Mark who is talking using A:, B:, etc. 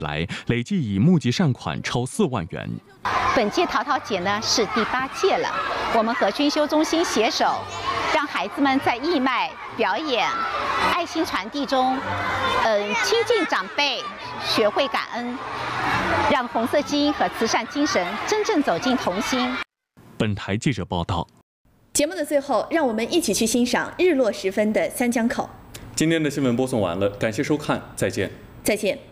A: 来，累计已募集善款超4万元。
B: 本届淘淘节呢是第8届了，我们和君修中心携手，让孩子们在义卖、表演、爱心传递中，亲近长辈，学会感恩，让红色基因和慈善精神真正走进童心。
A: 本台记者报道。
C: 节目的最后，让我们一起去欣赏日落时分的三江口。
D: 今天的新闻播送完了，感谢收看，再见。
C: 再见。